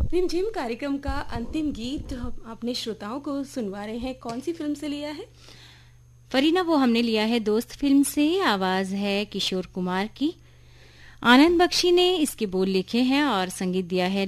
रिमझिम कार्यक्रम का अंतिम गीत हम अपने श्रोताओं को सुनवा रहे हैं। कौन सी फिल्म से लिया है फरीना? वो हमने लिया है दोस्त फिल्म से। आवाज है किशोर कुमार की। आनंद बख्शी ने इसके बोल लिखे हैं और संगीत दिया है